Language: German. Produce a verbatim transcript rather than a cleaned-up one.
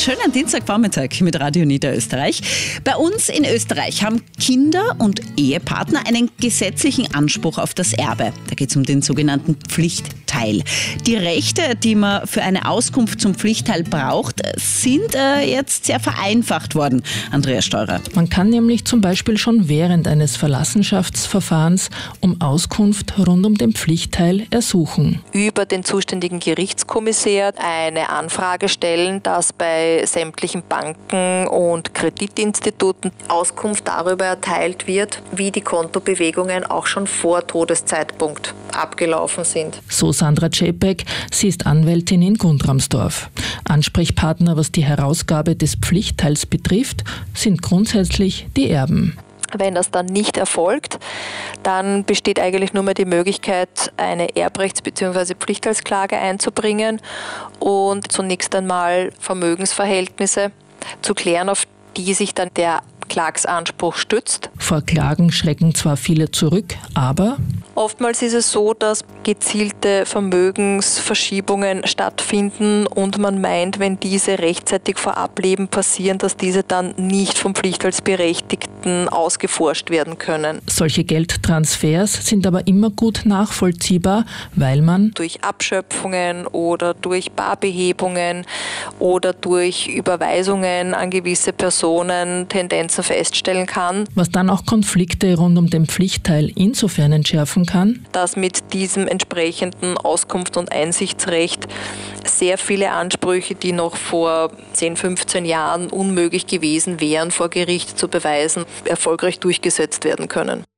Schönen Dienstagvormittag mit Radio Niederösterreich. Bei uns in Österreich haben Kinder und Ehepartner einen gesetzlichen Anspruch auf das Erbe. Da geht es um den sogenannten Pflichtteil. Die Rechte, die man für eine Auskunft zum Pflichtteil braucht, sind äh, jetzt sehr vereinfacht worden. Andreas Steurer. Man kann nämlich zum Beispiel schon während eines Verlassenschaftsverfahrens um Auskunft rund um den Pflichtteil ersuchen. Über den zuständigen Gerichtskommissär eine Anfrage stellen, dass bei sämtlichen Banken und Kreditinstituten Auskunft darüber erteilt wird, wie die Kontobewegungen auch schon vor Todeszeitpunkt abgelaufen sind. So Sandra Czepek, sie ist Anwältin in Gundramsdorf. Ansprechpartner, was die Herausgabe des Pflichtteils betrifft, sind grundsätzlich die Erben. Wenn das dann nicht erfolgt, dann besteht eigentlich nur mehr die Möglichkeit, eine Erbrechts- bzw. Pflichtteilsklage einzubringen und zunächst einmal Vermögensverhältnisse zu klären, auf die sich dann der Klagsanspruch stützt. Vor Klagen schrecken zwar viele zurück, aber oftmals ist es so, dass gezielte Vermögensverschiebungen stattfinden und man meint, wenn diese rechtzeitig vor Ableben passieren, dass diese dann nicht vom Pflichtteilsberechtigten ausgeforscht werden können. Solche Geldtransfers sind aber immer gut nachvollziehbar, weil man durch Abschöpfungen oder durch Barbehebungen oder durch Überweisungen an gewisse Personen Tendenzen feststellen kann. Was dann auch Konflikte rund um den Pflichtteil insofern entschärfen kann, dass mit diesem entsprechenden Auskunfts- und Einsichtsrecht sehr viele Ansprüche, die noch vor zehn, fünfzehn Jahren unmöglich gewesen wären, vor Gericht zu beweisen, erfolgreich durchgesetzt werden können.